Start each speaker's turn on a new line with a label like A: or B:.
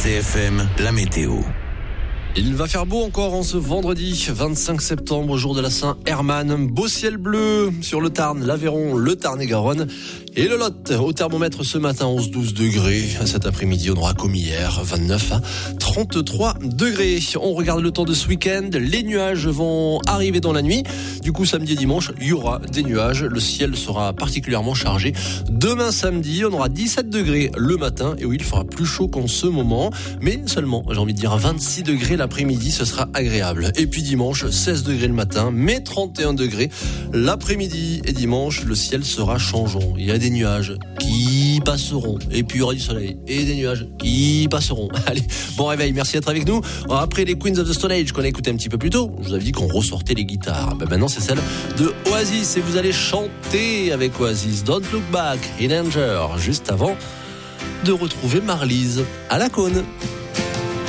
A: RCFM, la météo.
B: Il va faire beau encore en ce vendredi 25 septembre, jour de la Saint-Hermann. Beau ciel bleu sur le Tarn, l'Aveyron, le Tarn-et-Garonne et le Lot. Au thermomètre ce matin, 11-12 degrés. Cet après-midi, on aura comme hier, 29 à 33 degrés. On regarde le temps de ce week-end. Les nuages vont arriver dans la nuit. Du coup, samedi et dimanche, il y aura des nuages. Le ciel sera particulièrement chargé. Demain samedi, on aura 17 degrés le matin. Et oui, il fera plus chaud qu'en ce moment. Mais seulement, j'ai envie de dire, 26 degrés l'après-midi, ce sera agréable. Et puis dimanche, 16 degrés le matin, mais 31 degrés l'après-midi. Et dimanche, le ciel sera changeant. Il y a des nuages qui passeront. Et puis il y aura du soleil. Et des nuages qui passeront. Allez, bon réveil, merci d'être avec nous. Après les Queens of the Stone Age qu'on a écouté un petit peu plus tôt, je vous avais dit qu'on ressortait les guitares. Maintenant, c'est celle de Oasis. Et vous allez chanter avec Oasis Don't Look Back in Danger, juste avant de retrouver Marlise à la Cône.